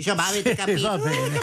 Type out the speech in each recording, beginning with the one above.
Insomma, avete capito? Va bene.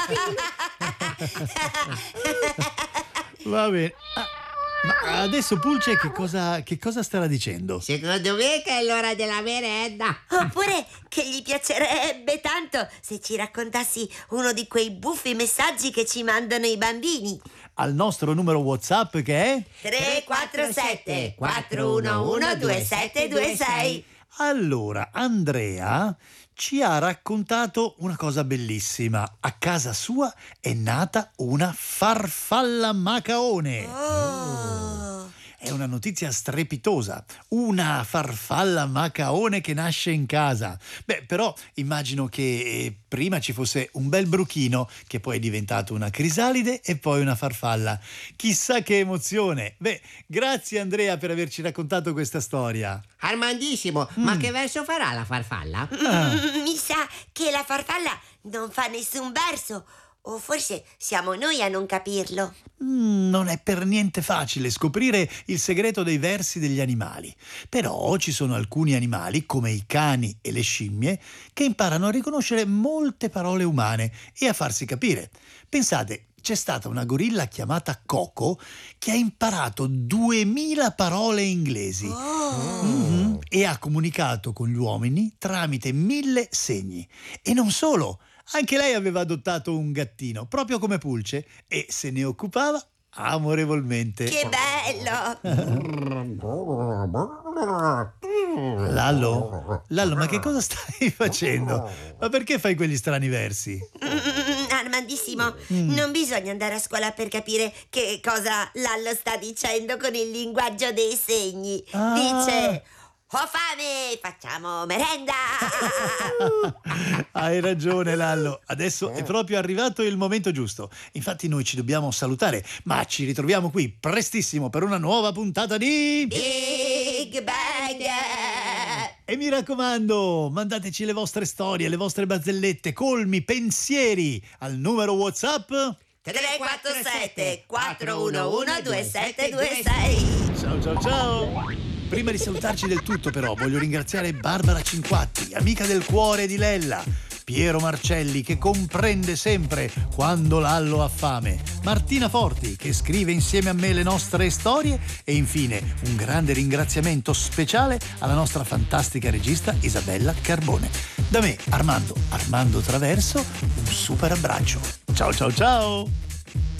Va bene. Ma adesso Pulce che cosa starà dicendo? Secondo me che è l'ora della merenda. Oppure che gli piacerebbe tanto se ci raccontassi uno di quei buffi messaggi che ci mandano i bambini. Al nostro numero WhatsApp che è 347 411 2726. Allora, Andrea ci ha raccontato una cosa bellissima. A casa sua è nata una farfalla macaone. È una notizia strepitosa. Una farfalla macaone che nasce in casa. Beh, però immagino che prima ci fosse un bel bruchino che poi è diventato una crisalide e poi una farfalla. Chissà che emozione. Beh, grazie Andrea per averci raccontato questa storia. Armandissimo, ma che verso farà la farfalla? Mi sa che la farfalla non fa nessun verso. O forse siamo noi a non capirlo. Non è per niente facile scoprire il segreto dei versi degli animali. Però ci sono alcuni animali, come i cani e le scimmie, che imparano a riconoscere molte parole umane e a farsi capire. Pensate, c'è stata una gorilla chiamata Coco che ha imparato 2000 parole inglesi. E ha comunicato con gli uomini tramite 1000 segni. E non solo, anche lei aveva adottato un gattino, proprio come Pulce, e se ne occupava amorevolmente. Che bello! Lallo, ma che cosa stai facendo? Ma perché fai quegli strani versi? Armandissimo, non bisogna andare a scuola per capire che cosa Lallo sta dicendo con il linguaggio dei segni. Dice: ho fame, facciamo merenda! Hai ragione Lallo, adesso è proprio arrivato il momento giusto. Infatti noi ci dobbiamo salutare, ma ci ritroviamo qui prestissimo per una nuova puntata di Big Bang! E mi raccomando, mandateci le vostre storie, le vostre barzellette, colmi, pensieri al numero WhatsApp 347 411 2726. Ciao. Prima di salutarci del tutto però voglio ringraziare Barbara Cinquatti, amica del cuore di Lella, Piero Marcelli che comprende sempre quando Lallo ha fame, Martina Forti che scrive insieme a me le nostre storie e infine un grande ringraziamento speciale alla nostra fantastica regista Isabella Carbone. Da me, Armando Traverso, un super abbraccio. Ciao.